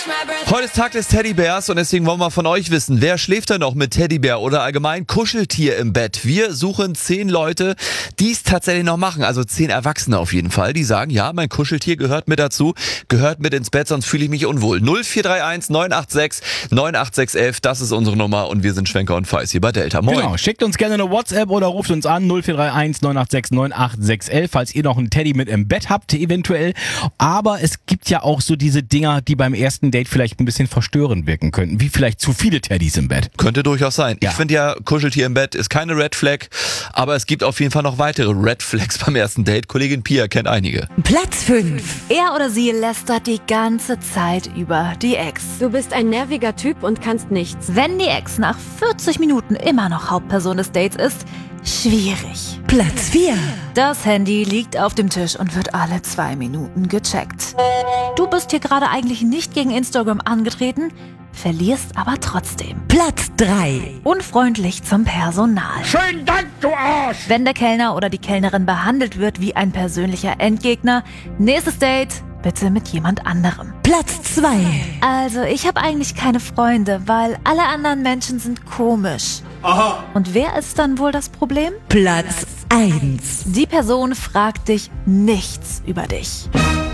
Heute ist Tag des Teddybärs und deswegen wollen wir von euch wissen, wer schläft denn noch mit Teddybär oder allgemein Kuscheltier im Bett? Wir suchen 10 Leute, die es tatsächlich noch machen, also 10 Erwachsene auf jeden Fall, die sagen, ja, mein Kuscheltier gehört mit dazu, gehört mit ins Bett, sonst fühle ich mich unwohl. 0431 986 98611, das ist unsere Nummer und wir sind Schwenker und Feis hier bei Delta. Moin. Genau, schickt uns gerne eine WhatsApp oder ruft uns an 0431 986 98611, falls ihr noch einen Teddy mit im Bett habt, eventuell. Aber es gibt ja auch so diese Dinger, die beim ersten Date vielleicht ein bisschen verstörend wirken könnten, wie vielleicht zu viele Teddys im Bett. Könnte durchaus sein. Ja. Ich finde ja, Kuscheltier im Bett ist keine Red Flag, aber es gibt auf jeden Fall noch weitere Red Flags beim ersten Date. Kollegin Pia kennt einige. Platz 5. Er oder sie lästert die ganze Zeit über die Ex. Du bist ein nerviger Typ und kannst nichts. Wenn die Ex nach 40 Minuten immer noch Hauptperson des Dates ist, schwierig. Platz 4. Das Handy liegt auf dem Tisch und wird alle 2 Minuten gecheckt. Du bist hier gerade eigentlich nicht gegen Instagram angetreten, verlierst aber trotzdem. Platz 3. Unfreundlich zum Personal. Schönen Dank, du Arsch! Wenn der Kellner oder die Kellnerin behandelt wird wie ein persönlicher Endgegner, nächstes Date bitte mit jemand anderem. Platz 2. Also, ich habe eigentlich keine Freunde, weil alle anderen Menschen sind komisch. Aha. Und wer ist dann wohl das Problem? Platz 1. Die Person fragt dich nichts über dich.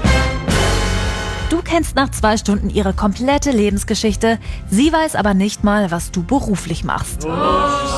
Du kennst nach 2 Stunden ihre komplette Lebensgeschichte, sie weiß aber nicht mal, was du beruflich machst.